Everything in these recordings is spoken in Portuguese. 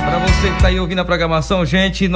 Para você que tá aí ouvindo a programação, gente,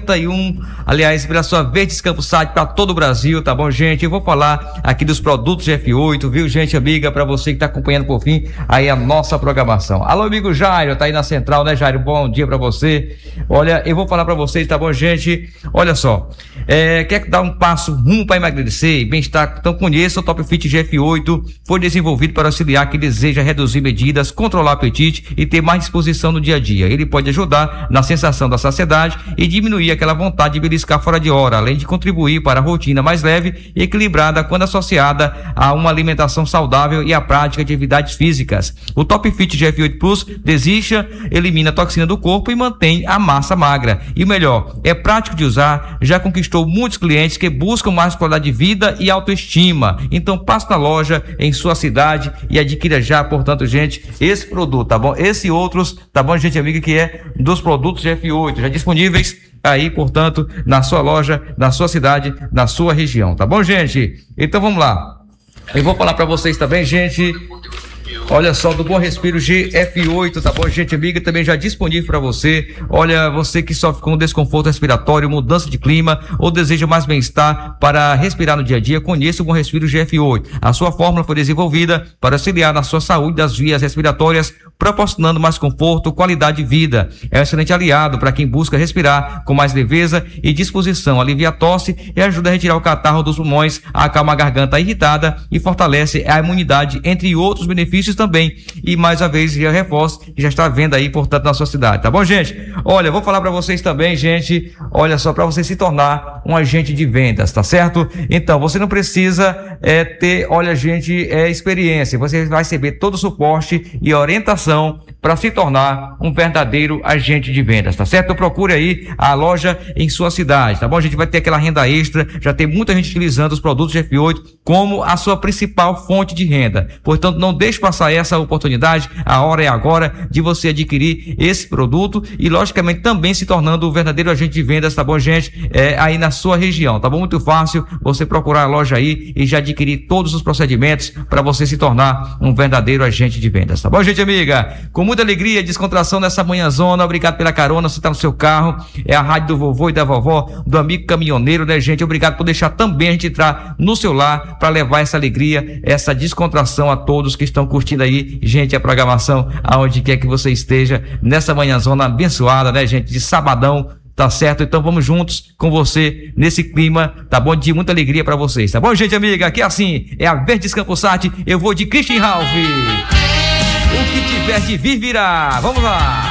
91, aliás, pela sua Verdes Campos Site para todo o Brasil, tá bom, gente? Eu vou falar aqui dos produtos F8, viu, gente, amiga, para você que tá acompanhando por fim aí a nossa programação. Alô, amigo Jairo, tá aí na central, né, Jairo? Bom dia para você. Olha, eu vou falar para vocês, tá bom, gente? Olha só, quer dar um passo rumo para emagrecer e bem-estar? Então conheça o Top Fit GF8, foi desenvolvido para auxiliar quem deseja reduzir medidas, controlar o apetite e ter mais disposição no dia a dia. Ele pode ajudar na sensação da saciedade e diminuir aquela vontade de beliscar fora de hora, além de contribuir para a rotina mais leve e equilibrada quando associada a uma alimentação saudável e a prática de atividades físicas. O Top Fit GF8 Plus desincha, elimina a toxina do corpo e mantém a massa magra. E o melhor, é prático de usar, já conquistou muitos clientes que buscam mais qualidade de vida e autoestima. Então passe na loja em sua cidade e adquira já, portanto, gente, esse produto, tá bom? Esse e outros, tá bom, gente amiga, que é dos produtos GF8, já disponíveis aí, portanto, na sua loja, na sua cidade, na sua região, tá bom, gente? Então vamos lá. Eu vou falar para vocês também, gente. Olha só, do Bom Respiro GF8, tá bom, gente amiga, também já disponível para você. Olha, você que sofre com desconforto respiratório, mudança de clima ou deseja mais bem-estar para respirar no dia a dia, conheça o Bom Respiro GF8. A sua fórmula foi desenvolvida para auxiliar na sua saúde das vias respiratórias, proporcionando mais conforto, qualidade de vida. É um excelente aliado para quem busca respirar com mais leveza e disposição, alivia a tosse e ajuda a retirar o catarro dos pulmões, acalma a garganta irritada e fortalece a imunidade, entre outros benefícios também. E mais uma vez, já reforço que já está à venda aí, portanto, na sua cidade, tá bom, gente? Olha, vou falar para vocês também, gente, olha só, para você se tornar um agente de vendas, tá certo? Então, você não precisa ter, olha, gente, experiência, você vai receber todo o suporte e orientação para se tornar um verdadeiro agente de vendas, tá certo? Então procure aí a loja em sua cidade, tá bom? A gente vai ter aquela renda extra, já tem muita gente utilizando os produtos F8 como a sua principal fonte de renda. Portanto, não deixe passar essa oportunidade, a hora é agora de você adquirir esse produto e, logicamente, também se tornando um verdadeiro agente de vendas, tá bom, gente? Aí na sua região, tá bom? Muito fácil você procurar a loja aí e já adquirir todos os procedimentos para você se tornar um verdadeiro agente de vendas, tá bom, gente amiga? Com muita alegria e descontração nessa manhãzona, obrigado pela carona, você tá no seu carro, é a rádio do vovô e da vovó, do amigo caminhoneiro, né, gente? Obrigado por deixar também a gente entrar no seu lar para levar essa alegria, essa descontração a todos que estão curtindo aí, gente, a programação aonde quer que você esteja nessa manhãzona abençoada, né, gente, de sabadão, tá certo? Então vamos juntos com você nesse clima, tá bom? De muita alegria para vocês, tá bom, gente amiga? Aqui assim, é a Verdes Campos Site, eu vou de Christian Ralph. O que tiver de vir, virá. Vamos lá.